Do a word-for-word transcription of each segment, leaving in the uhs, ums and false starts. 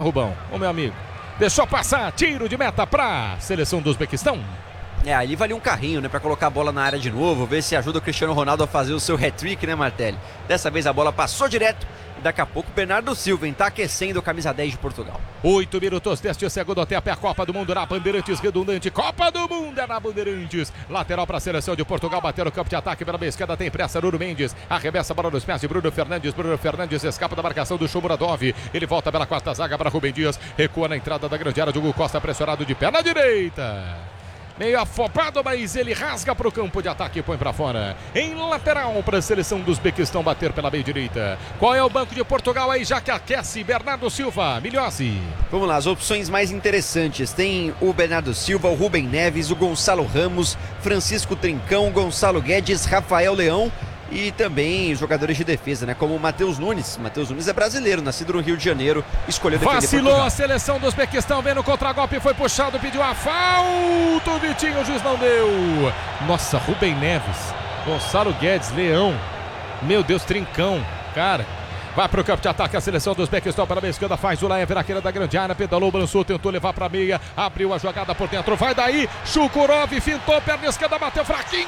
Rubão, o meu amigo. Deixou passar, tiro de meta pra seleção do Uzbequistão. É, ali valia um carrinho, né, pra colocar a bola na área de novo, ver se ajuda o Cristiano Ronaldo a fazer o seu hat-trick, né, Martelli? Dessa vez a bola passou direto e daqui a pouco o Bernardo Silva, hein, tá aquecendo a camisa dez de Portugal. Oito minutos deste segundo tempo, é a Copa do Mundo na Bandeirantes, redundante. Copa do Mundo é na Bandeirantes. Lateral para a seleção de Portugal, bateu no campo de ataque pela esquerda, tem pressa, Nuno Mendes. Arremessa a bola nos pés de Bruno Fernandes. Bruno Fernandes escapa da marcação do Shomuradov. Ele volta pela quarta zaga para Rubem Dias. Recua na entrada da grande área, Diogo Costa pressionado de perna direita. Meio afobado, mas ele rasga para o campo de ataque e põe para fora. Em lateral para a seleção do Uzbequistão bater pela meia direita. Qual é o banco de Portugal aí, já que aquece? Bernardo Silva, Milhossi. Vamos lá, as opções mais interessantes. Tem o Bernardo Silva, o Rubem Neves, o Gonçalo Ramos, Francisco Trincão, Gonçalo Guedes, Rafael Leão e também jogadores de defesa, né? Como o Matheus Nunes. Matheus Nunes é brasileiro, nascido no Rio de Janeiro, escolheu defender Vacilou Portugal. A seleção do Uzbequistão, vendo o contragolpe, foi puxado, pediu a falta, o Vitinho, o juiz não deu. Nossa, Rubem Neves, Gonçalo Guedes, Leão, meu Deus, Trincão, cara. Vai pro campo de ataque a seleção do Uzbequistão para a esquerda, faz o Laev na queira da grande área, pedalou, balançou, tentou levar para meia, abriu a jogada por dentro, vai daí, Shukurov fintou, perna esquerda, bateu fraquinho,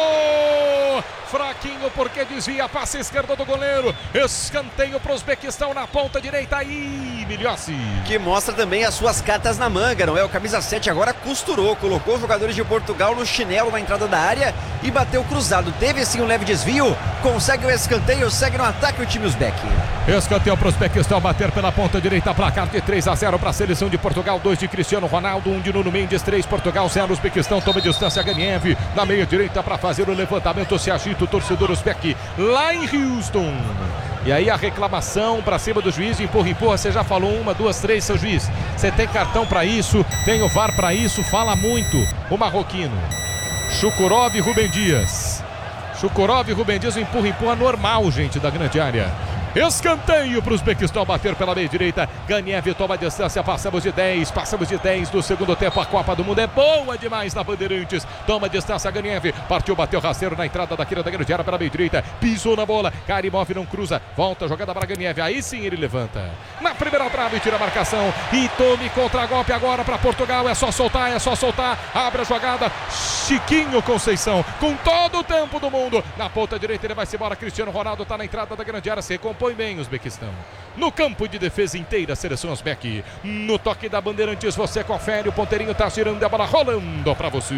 fraquinho porque desvia, passa a esquerda do goleiro, escanteio para o Uzbequistão na ponta direita aí, Milhossi. Que mostra também as suas cartas na manga, não é? O camisa sete agora costurou, colocou os jogadores de Portugal no chinelo na entrada da área e bateu cruzado, teve sim um leve desvio, consegue o escanteio, segue no ataque o time uzbek. Escanteio para o Uzbequistão bater pela ponta direita, placar de três a zero para a seleção de Portugal, dois de Cristiano Ronaldo, um de Nuno Mendes, três Portugal, zero Uzbequistão, toma distância Ganiev, na meia direita para fazer o levantamento, se agita o torcedor uzbek lá em Houston. E aí a reclamação para cima do juiz, empurra, empurra, você já falou uma, duas, três, seu juiz. Você tem cartão para isso, tem o V A R para isso, fala muito o marroquino. Shukurov e Rubem Dias. Shukurov e Rubem Dias, o empurra, empurra normal, gente, da grande área. Escanteio para o Uzbequistão bater pela meia direita. Ganiev toma a distância. Passamos de dez. Passamos de dez do segundo tempo. A Copa do Mundo é boa demais na Bandeirantes. Toma a distância. Ganiev partiu, bateu rasteiro na entrada daquela da grande área pela meia direita. Pisou na bola. Karimov não cruza. Volta a jogada para Ganiev. Aí sim ele levanta. Na primeira trave e tira a marcação. E tome contra-golpe agora para Portugal. É só soltar, é só soltar. Abre a jogada. Chiquinho Conceição com todo o tempo do mundo. Na ponta direita ele vai-se embora. Cristiano Ronaldo está na entrada da grande área. Se recompõe bem o Uzbequistão. No campo de defesa inteira, a seleção uzbek. No toque da Bandeirantes, você confere. O ponteirinho tá girando, a bola rolando para você.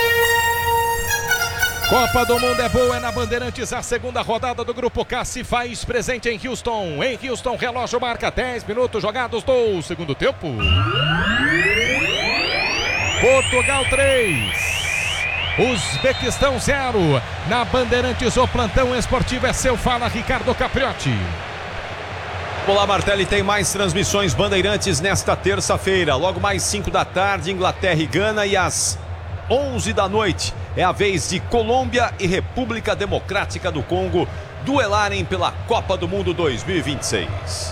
Copa do Mundo é boa, é na Bandeirantes. A segunda rodada do Grupo K se faz presente em Houston. Em Houston, relógio marca dez minutos jogados do segundo tempo. Portugal três. Uzbequistão zero. Na Bandeirantes, o plantão esportivo é seu. Fala, Ricardo Capriotti. Olá, Martelli, tem mais transmissões Bandeirantes nesta terça-feira. Logo mais cinco da tarde, Inglaterra e Gana, e às onze da noite é a vez de Colômbia e República Democrática do Congo duelarem pela Copa do Mundo dois mil e vinte e seis.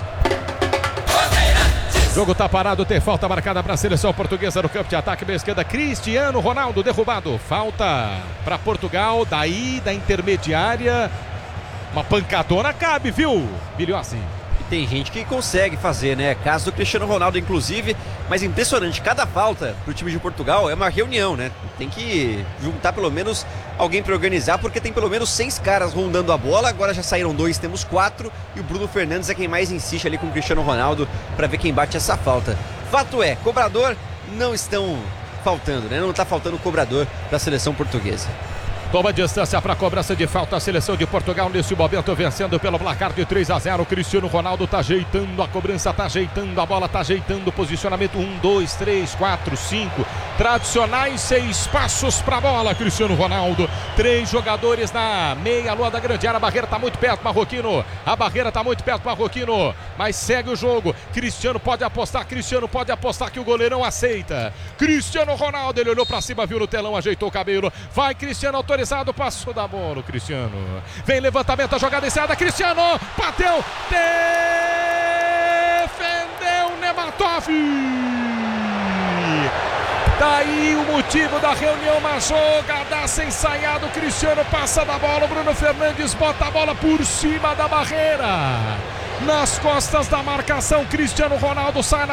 Jogo tá parado, tem falta marcada para a seleção portuguesa no campo de ataque. Meia esquerda, Cristiano Ronaldo derrubado. Falta para Portugal, daí da intermediária. Uma pancadona cabe, viu, Milhossi? Tem gente que consegue fazer, né? Caso do Cristiano Ronaldo, inclusive. Mas impressionante, cada falta pro time de Portugal é uma reunião, né? Tem que juntar pelo menos alguém para organizar, porque tem pelo menos seis caras rondando a bola. Agora já saíram dois, temos quatro. E o Bruno Fernandes é quem mais insiste ali com o Cristiano Ronaldo para ver quem bate essa falta. Fato é, cobrador não estão faltando, né? Não tá faltando cobrador para a seleção portuguesa. Toma distância para a cobrança de falta a seleção de Portugal nesse momento, vencendo pelo placar de três a zero. Cristiano Ronaldo tá ajeitando a cobrança, tá ajeitando a bola, tá ajeitando o posicionamento. Um, dois, três, quatro, cinco. Tradicionais seis passos para a bola, Cristiano Ronaldo. Três jogadores na meia-lua da grande área. A barreira tá muito perto, Marroquino. A barreira tá muito perto, Marroquino. Mas segue o jogo. Cristiano pode apostar, Cristiano pode apostar que o goleirão aceita. Cristiano Ronaldo, ele olhou para cima, viu no telão, ajeitou o cabelo. Vai, Cristiano, autorizado. Passou da bola o Cristiano. Vem levantamento, a jogada encerrada. Cristiano bateu, defendeu Nematov. Daí o motivo da reunião, uma jogadaça ensaiada. O Cristiano passa da bola, o Bruno Fernandes bota a bola por cima da barreira. Nas costas da marcação, Cristiano Ronaldo sai na